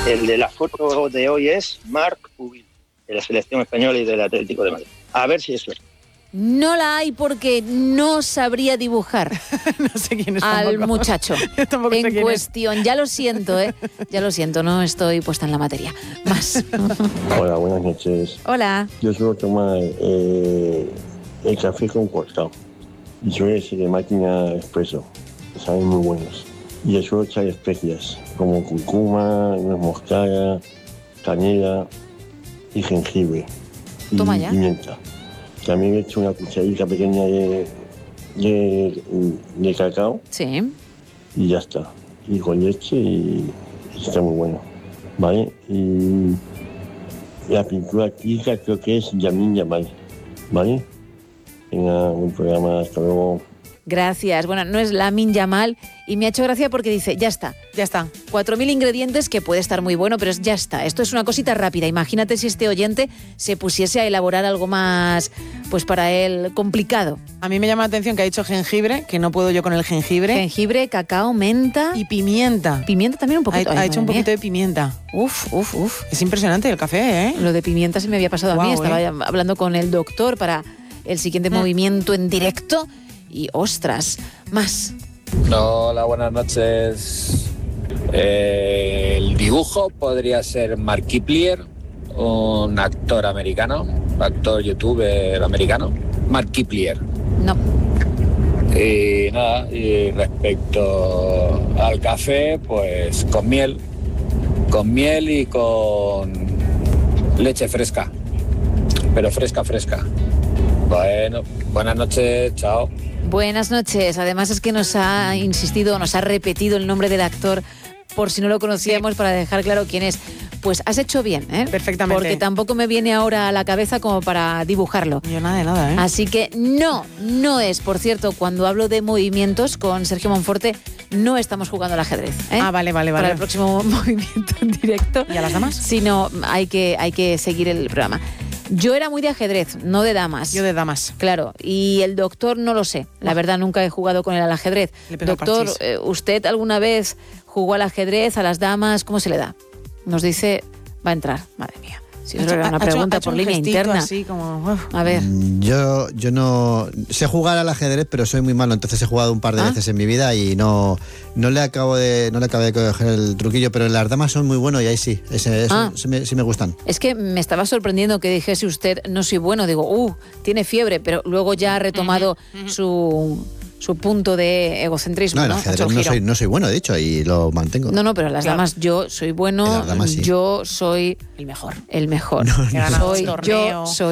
El de la foto de hoy es Marc Pubil, de la selección española y del Atlético de Madrid. A ver si es suerte. No la hay porque no sabría dibujar No sé quién es al tampoco. muchacho Yo tampoco sé en quién es. cuestión. Ya lo siento, ya lo siento, no estoy puesta en la materia. Más. Hola, buenas noches. Hola. Yo suelo tomar el café con cortado y suele ser de máquina expreso. Saben muy buenos. Y le suelo echar especias como curcuma, nuez moscada, canela y jengibre. Y Toma ya. pimienta. También le echo una cucharita pequeña de cacao Sí. y ya está. Y con leche y está muy bueno. ¿Vale? Y la pintura artística creo que es Yamin Yamal. ¿Vale? Venga, un programa, hasta luego. Gracias. Bueno, no es Lamine Yamal y me ha hecho gracia porque dice, ya está. Ya está. 4.000 ingredientes que puede estar muy bueno, pero ya está. Esto es una cosita rápida. Imagínate si este oyente se pusiese a elaborar algo más, pues para él, complicado. A mí me llama la atención que ha dicho jengibre, que no puedo yo con el jengibre. Jengibre, cacao, menta. Y pimienta. Pimienta también un poquito. Ha hecho un poquito de pimienta. Uf. Es impresionante el café, ¿eh? Lo de pimienta se me había pasado a mí. Guau, Estaba hablando con el doctor para el siguiente movimiento en directo. Y ostras, más. Hola, buenas noches. El dibujo podría ser Markiplier, un actor americano, actor youtuber americano. Markiplier. No. Y nada, y respecto al café, pues con miel y con leche fresca, pero fresca. Bueno, buenas noches, chao. Buenas noches. Además es que nos ha repetido el nombre del actor por si no lo conocíamos, para dejar claro quién es. Pues has hecho bien, ¿eh? Perfectamente. Porque tampoco me viene ahora a la cabeza como para dibujarlo. Yo nada de nada, ¿eh? Así que no es, por cierto, cuando hablo de movimientos con Sergio Monforte, no estamos jugando al ajedrez, ¿eh? Ah, vale. Para el próximo movimiento en directo. ¿Y a las damas? Sino hay que seguir el programa. Yo era muy de ajedrez, no de damas. Yo de damas. Claro, y el doctor no lo sé. La verdad, nunca he jugado con él al ajedrez. Doctor, ¿usted alguna vez jugó al ajedrez, a las damas? ¿Cómo se le da? Nos dice, va a entrar. Madre mía. Si eso era una pregunta por línea interna. Así como, a ver. Yo no sé jugar al ajedrez, pero soy muy malo. Entonces he jugado un par de veces en mi vida y no le acabé de coger el truquillo. Pero las damas son muy buenos y ahí sí. Sí me gustan. Es que me estaba sorprendiendo que dijese usted, no soy bueno. Digo, tiene fiebre, pero luego ya ha retomado su punto de egocentrismo. No, en ajedrez no soy bueno, de hecho, y lo mantengo. No, pero en las damas yo soy bueno, en las damas, sí. yo soy el mejor. El mejor. No, Soy